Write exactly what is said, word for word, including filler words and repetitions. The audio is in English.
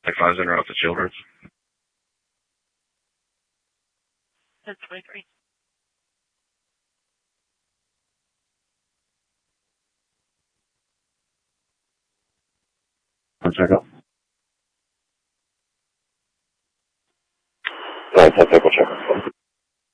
Like five center off the Children's. That's twenty-three. One second. Nine ten Pickle